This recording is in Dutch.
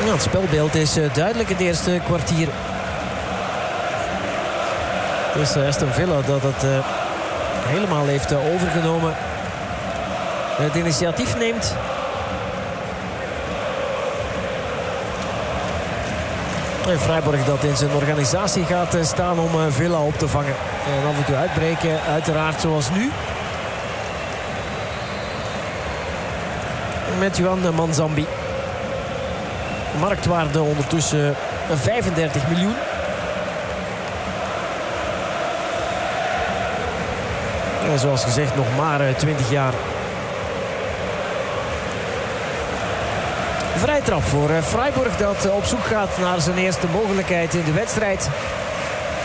Ja, het spelbeeld is duidelijk in het eerste kwartier. Het is Aston Villa dat het helemaal heeft overgenomen. Het initiatief neemt. En Freiburg dat in zijn organisatie gaat staan om Villa op te vangen. En af en toe uitbreken, uiteraard zoals nu. Met Juan Manzambi. Marktwaarde ondertussen 35 miljoen. En zoals gezegd nog maar 20 jaar. Vrije trap voor Freiburg dat op zoek gaat naar zijn eerste mogelijkheid in de wedstrijd.